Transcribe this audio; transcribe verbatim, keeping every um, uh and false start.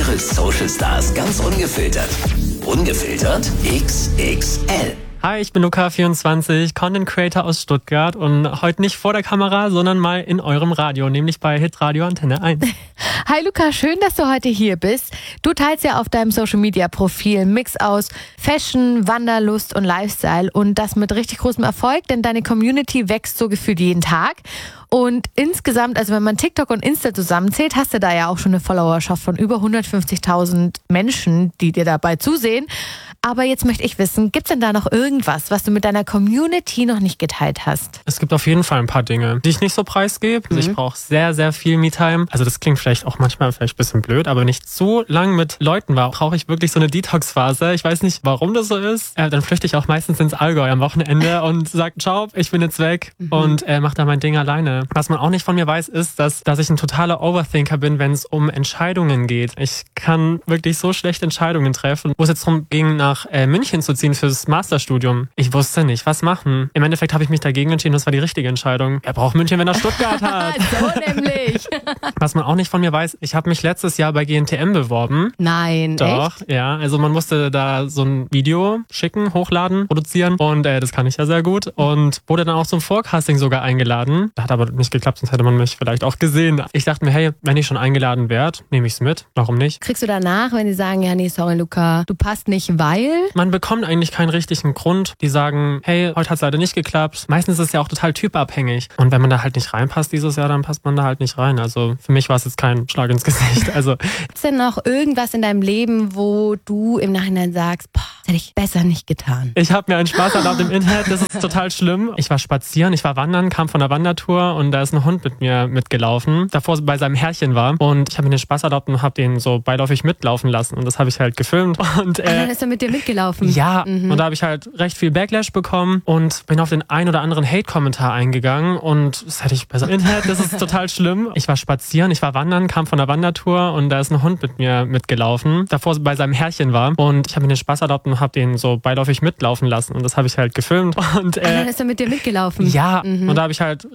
Eure Social Stars ganz ungefiltert. Ungefiltert X X L. Hi, ich bin Luca vierundzwanzig, Content Creator aus Stuttgart und heute nicht vor der Kamera, sondern mal in eurem Radio, nämlich bei Hitradio Antenne eins. Hi Luca, schön, dass du heute hier bist. Du teilst ja auf deinem Social Media Profil einen Mix aus Fashion, Wanderlust und Lifestyle und das mit richtig großem Erfolg, denn deine Community wächst so gefühlt jeden Tag. Und insgesamt, also wenn man TikTok und Insta zusammenzählt, hast du da ja auch schon eine Followerschaft von über hundertfünfzigtausend Menschen, die dir dabei zusehen. Aber jetzt möchte ich wissen, gibt es denn da noch irgendwas, was du mit deiner Community noch nicht geteilt hast? Es gibt auf jeden Fall ein paar Dinge, die ich nicht so preisgebe. Also Mhm. ich brauche sehr, sehr viel Me-Time. Also das klingt vielleicht auch manchmal vielleicht ein bisschen blöd, aber nicht so lang mit Leuten war, brauche ich wirklich so eine Detox-Phase. Ich weiß nicht, warum das so ist. Äh, dann flüchte ich auch meistens ins Allgäu am Wochenende und sage, ciao, ich bin jetzt weg Mhm. und äh, mache da mein Ding alleine. Was man auch nicht von mir weiß, ist, dass, dass ich ein totaler Overthinker bin, wenn es um Entscheidungen geht. Ich kann wirklich so schlecht Entscheidungen treffen. Wo es jetzt darum ging, nach äh, München zu ziehen fürs Masterstudium. Ich wusste nicht, was machen. Im Endeffekt habe ich mich dagegen entschieden, das war die richtige Entscheidung. Er braucht München, wenn er Stuttgart hat. So nämlich. Was man auch nicht von mir weiß, ich habe mich letztes Jahr bei G N T M beworben. Nein, Doch, echt? ja. Also man musste da so ein Video schicken, hochladen, produzieren und äh, das kann ich ja sehr gut. Und wurde dann auch zum Forecasting sogar eingeladen. Hat aber nicht geklappt, sonst hätte man mich vielleicht auch gesehen. Ich dachte mir, hey, wenn ich schon eingeladen werde, nehme ich es mit. Warum nicht? Kriegst du danach, wenn die sagen, ja nee, sorry Luca, du passt nicht, weil? Man bekommt eigentlich keinen richtigen Grund. Die sagen, hey, heute hat es leider nicht geklappt. Meistens ist es ja auch total typabhängig. Und wenn man da halt nicht reinpasst dieses Jahr, dann passt man da halt nicht rein. Also für mich war es jetzt kein Schlag ins Gesicht. Also Gibt's denn noch irgendwas in deinem Leben, wo du im Nachhinein sagst, boah, das hätte ich besser nicht getan? ich habe mir einen Spaß erlaubt im Internet. Das ist total schlimm. Ich war spazieren, ich war wandern, kam von der Wandertour und da ist ein Hund mit mir mitgelaufen, davor bei seinem Herrchen war. Und ich habe mir den Spaß erlaubt und habe den so beiläufig mitlaufen lassen. Und das habe ich halt gefilmt. Und Und dann äh, ist er mit dir mitgelaufen. ja, Mhm. und da habe ich halt recht viel Backlash bekommen und bin auf den ein oder anderen Hate-Kommentar eingegangen und das hätte ich besser. Internet, das ist total schlimm. Ich war spazieren, ich war wandern, kam von der Wandertour und da ist ein Hund mit mir mitgelaufen, davor bei seinem Herrchen war. Und ich habe mir den Spaß erlaubt und habe den so beiläufig mitlaufen lassen. Und das habe ich halt gefilmt. Und Und dann äh, ist er mit dir mitgelaufen. ja, Mhm. und da habe ich halt